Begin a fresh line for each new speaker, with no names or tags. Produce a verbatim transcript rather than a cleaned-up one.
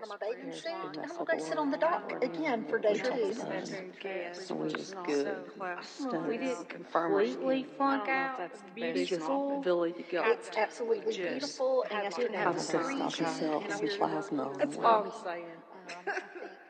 on my bathing suit, and I'm
Nestled
going to go sit on the dock again for day two.
So we just good.
Well, we didn't
Confirmers.
completely flunk out.
That's the
Beautiful.
ability to go.
It's absolutely beautiful, and yesterday
Have
was
a best
freezing,
yourself
and I
some
was
plasma.
That's all I'm saying.
Um, I think